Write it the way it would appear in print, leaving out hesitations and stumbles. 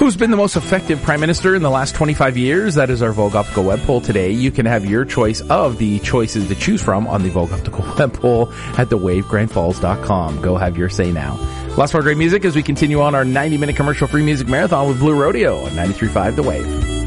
Who's been the most effective prime minister in the last 25 years? That is our Vogue Optical web poll today. You can have your choice of the choices to choose from on the Vogue Optical web poll at thewavegrandfalls.com. Go have your say now. Lots more great music as we continue on our 90-minute commercial-free music marathon with Blue Rodeo on 93.5 The Wave.